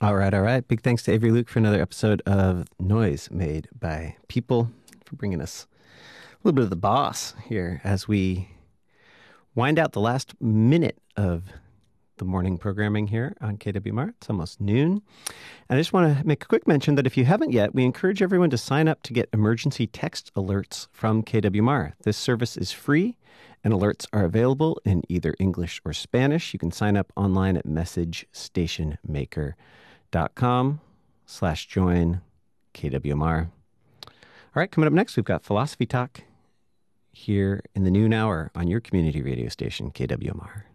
All right, all right. Big thanks to Avery Luke for another episode of Noise Made by People, for bringing us a little bit of the boss here as we wind out the last minute of the morning programming here on KWMR. It's almost noon. And I just want to make a quick mention that if you haven't yet, we encourage everyone to sign up to get emergency text alerts from KWMR. This service is free, and alerts are available in either English or Spanish. You can sign up online at messagestationmaker.com/join KWMR. All right, coming up next, we've got Philosophy Talk here in the noon hour on your community radio station, KWMR.